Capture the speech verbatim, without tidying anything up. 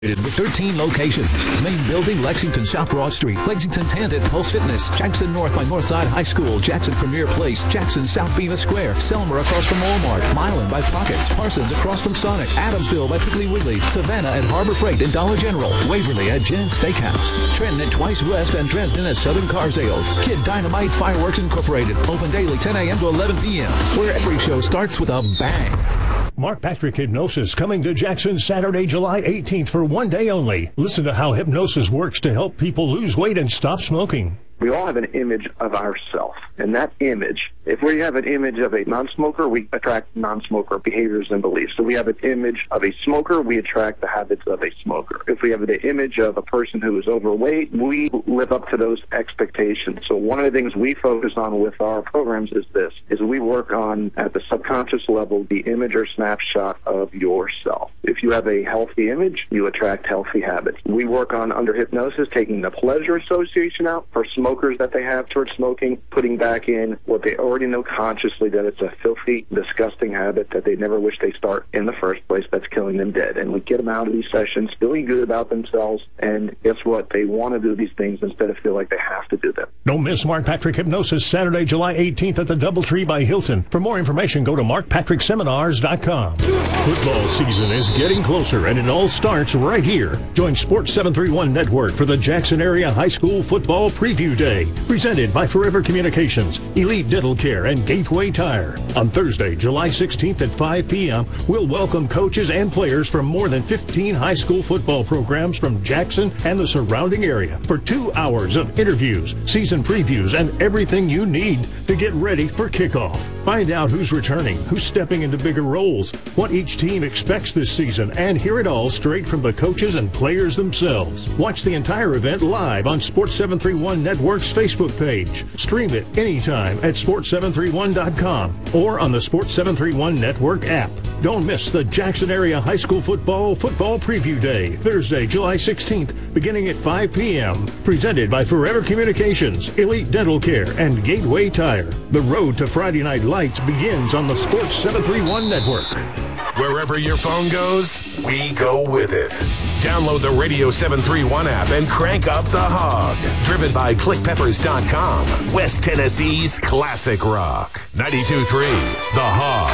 With thirteen locations. Main building, Lexington South Broad Street, Lexington ten at Pulse Fitness, Jackson North by Northside High School, Jackson Premier Place, Jackson South Bemis Square, Selmer across from Walmart, Milan by Pockets, Parsons across from Sonic, Adamsville by Piggly Wiggly, Savannah at Harbor Freight and Dollar General, Waverly at Jen's Steakhouse, Trenton at Twice West and Dresden at Southern Car Sales, Kid Dynamite Fireworks Incorporated, open daily ten a.m. to eleven p.m., where every show starts with a bang. Mark Patrick Hypnosis coming to Jackson Saturday, July eighteenth for one day only. Listen to how hypnosis works to help people lose weight and stop smoking. We all have an image of ourselves, and that image, if we have an image of a non-smoker, we attract non-smoker behaviors and beliefs. So we have an image of a smoker, we attract the habits of a smoker. If we have the image of a person who is overweight, we live up to those expectations. So one of the things we focus on with our programs is this, is we work on, at the subconscious level, the image or snapshot of yourself. If you have a healthy image, you attract healthy habits. We work on, under hypnosis, taking the pleasure association out for smokers that they have towards smoking, putting back in what they already know consciously, that it's a filthy, disgusting habit that they never wish they start in the first place, that's killing them dead. And we get them out of these sessions feeling good about themselves, and guess what? They want to do these things instead of feel like they have to do them. Don't miss Mark Patrick Hypnosis Saturday, July eighteenth at the Doubletree by Hilton. For more information, go to mark patrick seminars dot com. Football season is getting closer, and it all starts right here. Join Sports seven thirty-one Network for the Jackson Area High School Football Preview Day, presented by Forever Communications, Elite Dental Care, and Gateway Tire. On Thursday, July sixteenth at five p.m., we'll welcome coaches and players from more than fifteen high school football programs from Jackson and the surrounding area for two hours of interviews, season previews, and everything you need to get ready for kickoff. Find out who's returning, who's stepping into bigger roles, what each team expects this season, and hear it all straight from the coaches and players themselves. Watch the entire event live on Sports seven thirty-one Network's Facebook page. Stream it anytime at sports seven thirty-one dot com or on the Sports seven thirty-one Network app. Don't miss the Jackson Area High School Football Football Preview Day, Thursday, July sixteenth, beginning at five p.m. Presented by Forever Communications, Elite Dental Care, and Gateway Tire. The road to Friday Night Lights begins on the Sports seven thirty-one Network. Wherever your phone goes, we go with it. Download the Radio seven thirty-one app and crank up the hog. Driven by click peppers dot com, West Tennessee's classic rock. ninety-two point three, The Hog.